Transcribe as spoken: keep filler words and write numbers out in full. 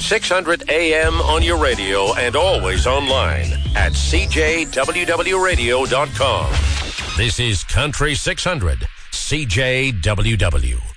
six hundred A M on your radio and always online at C J W W radio dot com. This is Country six hundred, C J W W.